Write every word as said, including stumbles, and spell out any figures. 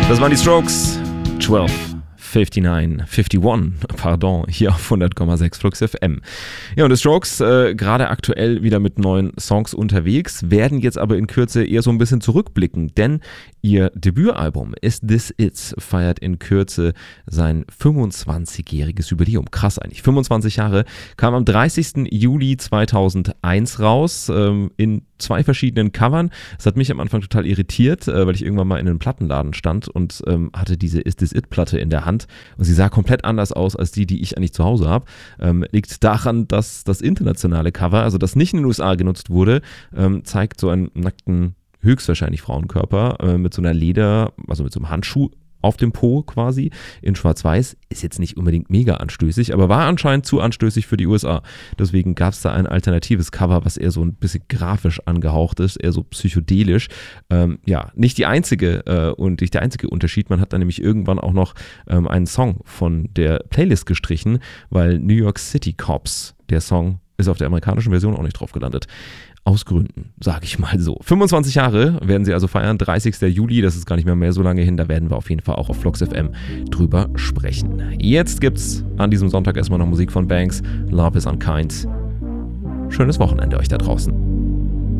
Das waren die Strokes. zwölf, neunundfünfzig, einundfünfzig, pardon, hier auf hundert Komma sechs Flux F M. Ja, und die Strokes, äh, gerade aktuell wieder mit neuen Songs unterwegs, werden jetzt aber in Kürze eher so ein bisschen zurückblicken, denn ihr Debütalbum Is This It feiert in Kürze sein fünfundzwanzigjähriges Jubiläum. Krass eigentlich, fünfundzwanzig Jahre, kam am dreißigsten Juli zweitausendeins raus, ähm, in zwei verschiedenen Covern. Das hat mich am Anfang total irritiert, äh, weil ich irgendwann mal in einem Plattenladen stand und ähm, hatte diese Is This It Platte in der Hand und sie sah komplett anders aus als die, die ich eigentlich zu Hause habe. Ähm, liegt daran, dass das internationale Cover, also das nicht in den U S A genutzt wurde, ähm, zeigt so einen nackten, höchstwahrscheinlich Frauenkörper äh, mit so einer Leder, also mit so einem Handschuh auf dem Po quasi, in schwarz-weiß, ist jetzt nicht unbedingt mega anstößig, aber war anscheinend zu anstößig für die U S A. Deswegen gab es da ein alternatives Cover, was eher so ein bisschen grafisch angehaucht ist, eher so psychedelisch. Ähm, ja, nicht die einzige äh, und nicht der einzige Unterschied. Man hat dann nämlich irgendwann auch noch ähm, einen Song von der Playlist gestrichen, weil New York City Cops, der Song, ist auf der amerikanischen Version auch nicht drauf gelandet. Aus Gründen, sage ich mal so. fünfundzwanzig Jahre werden sie also feiern, dreißigsten Juli, das ist gar nicht mehr, mehr so lange hin, da werden wir auf jeden Fall auch auf Flux F M drüber sprechen. Jetzt gibt's an diesem Sonntag erstmal noch Musik von Banks, Love is Unkind. Schönes Wochenende euch da draußen.